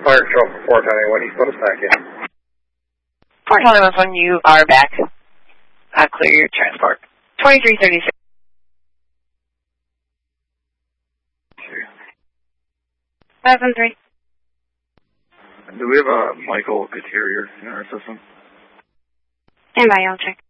fire control for Fort Honey. What do you put us back in? Fort Honey, when you are back, clear your transport. 2336. Okay. 513. Do we have a Michael Couturier in our system? Stand by, I'll check.